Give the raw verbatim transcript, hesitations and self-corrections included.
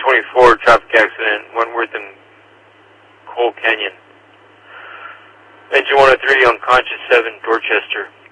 twenty-four, traffic accident, Wentworth and Cole Canyon. Engine one oh three, unconscious seven, Dorchester.